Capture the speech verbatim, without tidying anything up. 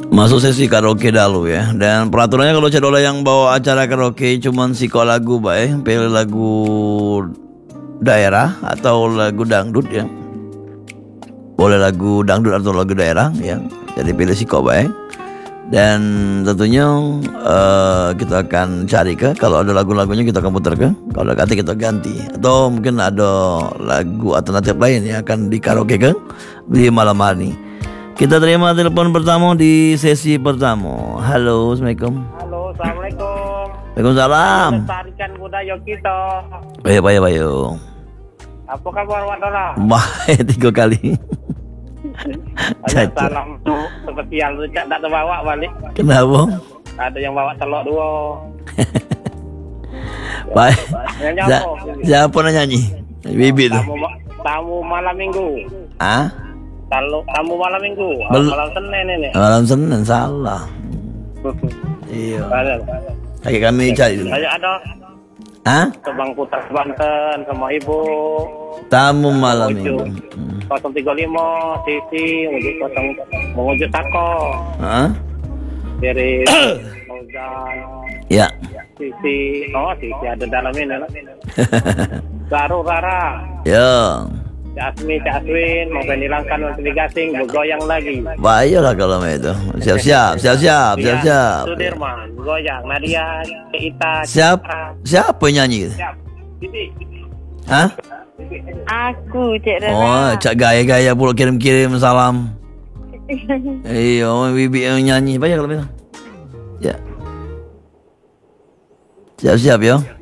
Masuk sesi karaoke dahulu ya. Dan peraturannya kalau cedola yang bawa acara karaoke cuman siko lagu baik, pilih lagu daerah atau lagu dangdut ya. Boleh lagu dangdut atau lagu daerah ya. Jadi pilih siko baik. Dan tentunya uh, kita akan cari ke, kalau ada lagu-lagunya kita akan putar ke, kalau ganti kita ganti, atau mungkin ada lagu alternatif lain yang akan di karaoke ke di malam hari. Kita terima telepon pertama di sesi pertama. Halo, Assalamualaikum. Halo, Assalamualaikum. Waalaikumsalam. Melestarikan budaya kita. Baik, baik, baik. Apa kabar, Wak Dola? Baik, tiga kali. Ada salam tuh seperti yang Richard tak terbawa balik. Kenapa? Ada yang bawa telur dua. Baik. Yang Ja, nyapo. siapa nak nyanyi? Bibi tu. Tamu, tamu malam minggu. Ah? Tamu, tamu malam minggu. Bel- malam Senin ini. Malam Senin salah. Iya. Ada. Kaki kami cari dulu. Saya ada Ah? ke Bang Putar Banten sama Ibu. Tamu malam Menuju minggu. Hmm. nol tiga lima Sisi menuju kosong menuju Tako Ah? dari Fauzan Ya. Sisi. Oh, Sisi ada dalam ini. Garu Rara. Ya. Cak Asmi, Cak Aswin, mau hilangkan notifikasi, bergoyang lagi. Baiklah kalau itu. Siap-siap, siap-siap, siap-siap. Sudirman, goyang. Nadia, Ita, Siap. Siapa yang nyanyi? Siap. Sisi. Hah? Aku, Cik Rara. Oh, cak gaya-gaya pula kirim-kirim salam. Iya, bibi yang nyanyi. Baik kalau begitu. Ya. Siap-siap ya.